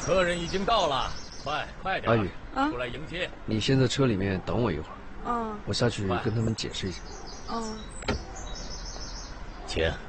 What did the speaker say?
客人已经到了，快点！ 阿宇， 出来迎接。 你先在车里面等我一会儿。 嗯。 我下去跟他们解释一下。 嗯。 请。